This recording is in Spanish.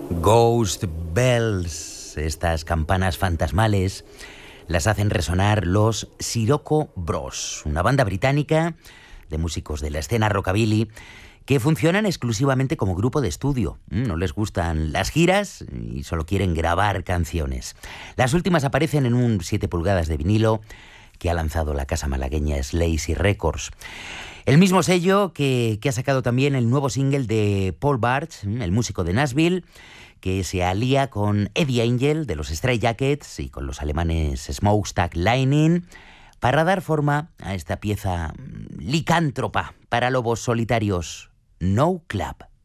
Ghost Bells, estas campanas fantasmales, las hacen resonar los Sirocco Bros, una banda británica de músicos de la escena rockabilly que funcionan exclusivamente como grupo de estudio. No les gustan las giras y solo quieren grabar canciones. Las últimas aparecen en un 7 pulgadas de vinilo que ha lanzado la casa malagueña Slazy Records. El mismo sello que ha sacado también el nuevo single de Paul Bartsch, el músico de Nashville, que se alía con Eddie Angel de los Stray Jackets y con los alemanes Smokestack Lightning para dar forma a esta pieza licántropa para lobos solitarios, No Club.